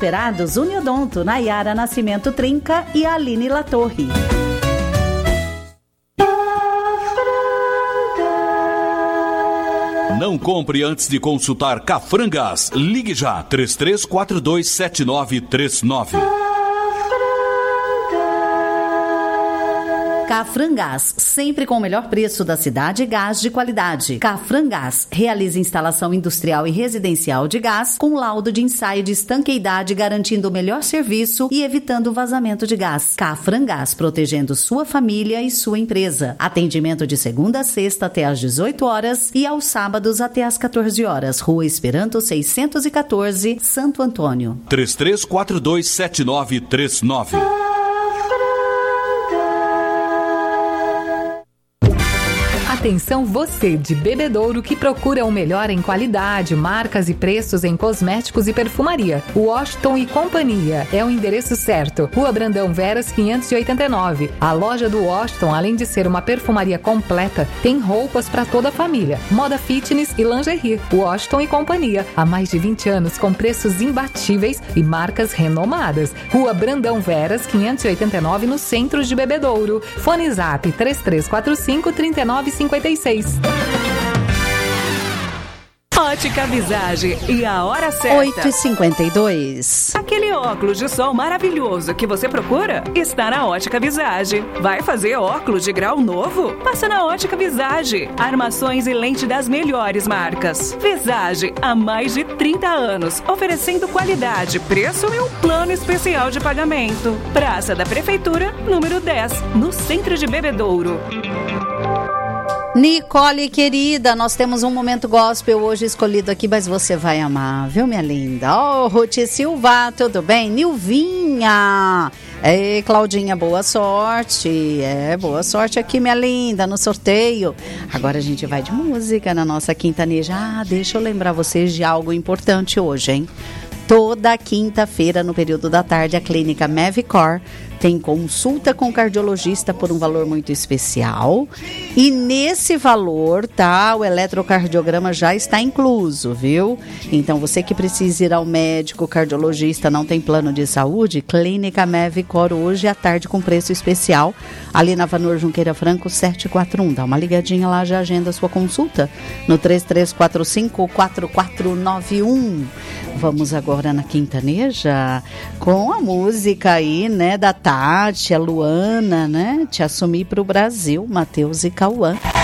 Cooperados Uniodonto, Nayara Nascimento Trinca e Aline Latorre. Não compre antes de consultar Cafrangás. Ligue já, 33427939. Cafrangás, sempre com o melhor preço da cidade e gás de qualidade. Cafrangás realiza instalação industrial e residencial de gás com laudo de ensaio de estanqueidade, garantindo o melhor serviço e evitando o vazamento de gás. Cafrangás, protegendo sua família e sua empresa. Atendimento de segunda a sexta até às 18 horas e aos sábados até às 14 horas. Rua Esperanto 614, Santo Antônio. 33427939. Atenção você de Bebedouro que procura o melhor em qualidade, marcas e preços em cosméticos e perfumaria. Washington e Companhia é o endereço certo. Rua Brandão Veras 589. A loja do Washington, além de ser uma perfumaria completa, tem roupas para toda a família, moda fitness e lingerie. Washington e Companhia, há mais de 20 anos com preços imbatíveis e marcas renomadas. Rua Brandão Veras 589 no centro de Bebedouro. Fone Zap 3345-3956. Ótica Visage e a hora certa. 8h52. Aquele óculos de sol maravilhoso que você procura está na Ótica Visage. Vai fazer óculos de grau novo? Passa na Ótica Visage. Armações e lente das melhores marcas. Visage, há mais de 30 anos, oferecendo qualidade, preço e um plano especial de pagamento. Praça da Prefeitura, número 10, no centro de Bebedouro. Nicole, querida, nós temos um momento gospel hoje escolhido aqui, mas você vai amar, viu, minha linda? Ruth Silva, tudo bem? Nilvinha, Claudinha, boa sorte. Boa sorte aqui, minha linda, no sorteio. Agora a gente vai de música na nossa quintaneja. Deixa eu lembrar vocês de algo importante hoje, hein? Toda quinta-feira, no período da tarde, a clínica Mevicor tem consulta com cardiologista por um valor muito especial. E nesse valor, tá, o eletrocardiograma já está incluso, viu? Então, você que precisa ir ao médico, cardiologista, não tem plano de saúde, Clínica Mevicor hoje à tarde com preço especial, ali na Vanor Junqueira Franco 741. Dá uma ligadinha lá, já agenda a sua consulta no 3345-4491. Vamos agora na quintaneja com a música aí, né, da Tati, a Luana, né? Te Assumir pro Brasil, Matheus e Cauã.